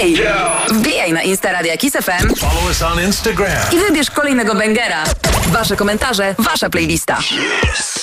Hej! Wbijaj na Insta Radia Kiss FM. Follow us on Instagram. I wybierz kolejnego bangera. Wasze komentarze, wasza playlista.